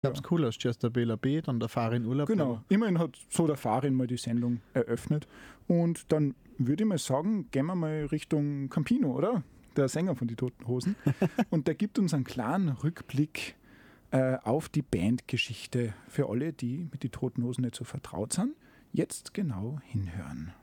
Ich hab's cool aus Chester Bela B, dann der Farin Urlaub. Genau, immerhin hat so der Farin mal die Sendung eröffnet. Und dann würde ich mal sagen, gehen wir mal Richtung Campino, oder? Der Sänger von Die Toten Hosen. Und der gibt uns einen klaren Rückblick auf die Bandgeschichte für alle, die mit Die Toten Hosen nicht so vertraut sind. Jetzt genau hinhören.